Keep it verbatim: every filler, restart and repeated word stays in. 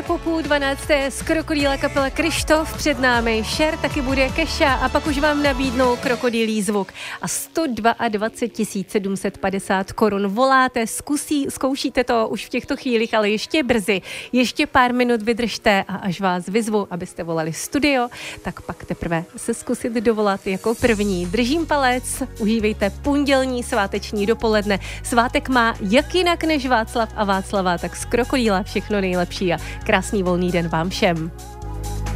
chvíli po půl dvanácté z Krokodýla kapela Kryštof, před námi Šer, taky bude Keša a pak už vám nabídnou krokodýlí zvuk. A sto dvacet dva tisíc sedm set padesát korun voláte, zkusí, zkoušíte to už v těchto chvílích, ale ještě brzy, ještě pár minut vydržte a až vás vyzvu, abyste volali studio, tak pak teprve se zkusit dovolat jako první. Držím palec, užívejte pondělní sváteční dopoledne. Svátek má jak jinak než Václav a Václava, tak z Krokodýla všechno nejlepší a krásný volný den vám všem.